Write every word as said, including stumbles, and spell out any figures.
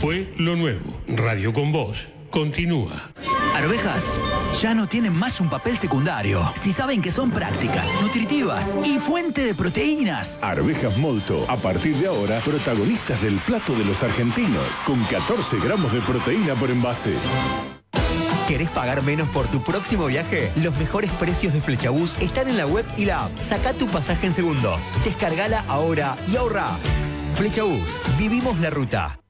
Fue lo nuevo. Radio con Voz continúa. Arvejas ya no tienen más un papel secundario. Si saben que son prácticas, nutritivas y fuente de proteínas. Arvejas Molto, a partir de ahora, protagonistas del plato de los argentinos, con catorce gramos de proteína por envase. ¿Querés pagar menos por tu próximo viaje? Los mejores precios de Flechabús están en la web y la app. Saca tu pasaje en segundos. Descargala ahora y ahorra. Flechabús. Vivimos la ruta.